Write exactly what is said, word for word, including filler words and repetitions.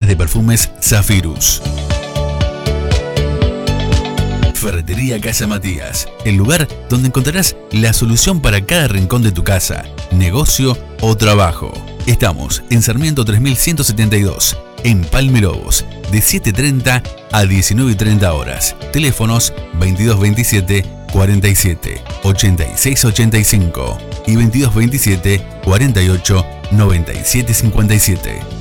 de perfumes Zafirus. Ferretería Casa Matías, el lugar donde encontrarás la solución para cada rincón de tu casa, negocio o trabajo. Estamos en Sarmiento tres mil ciento setenta y dos, en Palme Lobos, de siete y treinta a diecinueve y treinta horas. Teléfonos veintidós veintisiete cuarenta y siete ochenta y seis ochenta y cinco y veintidós veintisiete cuarenta y ocho noventa y siete cincuenta y siete.